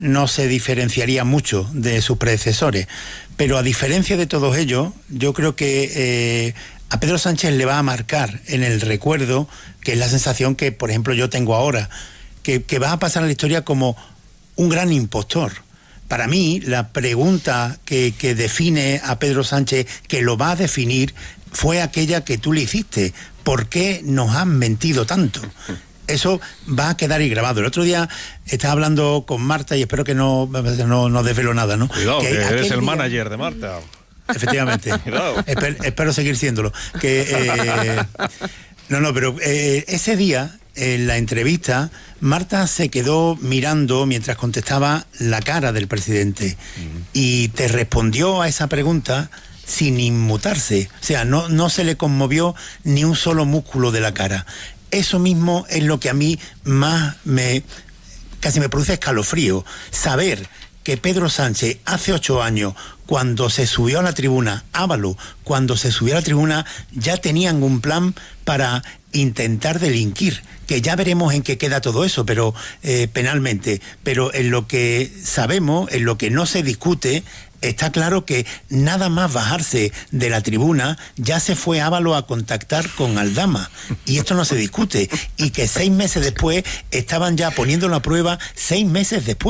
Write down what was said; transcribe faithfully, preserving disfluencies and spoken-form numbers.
no se diferenciaría mucho de sus predecesores. Pero a diferencia de todos ellos, yo creo que eh, a Pedro Sánchez le va a marcar en el recuerdo, que es la sensación que, por ejemplo, yo tengo ahora, que, que va a pasar a la historia como un gran impostor. Para mí, la pregunta que, que define a Pedro Sánchez, que lo va a definir, fue aquella que tú le hiciste. ¿Por qué nos han mentido tanto? Eso va a quedar ahí grabado. El otro día estaba hablando con Marta y espero que no, no, no desvelo nada, ¿no? Cuidado, que, que eres el día... manager de Marta. Efectivamente. Esper, espero seguir siéndolo. Que, eh, no, no, pero eh, ese día, en la entrevista, Marta se quedó mirando mientras contestaba la cara del presidente uh-huh. y te respondió a esa pregunta sin inmutarse. O sea, no, no se le conmovió ni un solo músculo de la cara. Eso mismo es lo que a mí más me... casi me produce escalofrío. Saber que Pedro Sánchez hace ocho años, cuando se subió a la tribuna, Ábalos, cuando se subió a la tribuna, ya tenían un plan para intentar delinquir, que ya veremos en qué queda todo eso, pero eh, penalmente. Pero en lo que sabemos, en lo que no se discute, está claro que nada más bajarse de la tribuna, ya se fue Ábalos a contactar con Aldama. Y esto no se discute. Y que seis meses después estaban ya poniéndolo a prueba, seis meses después.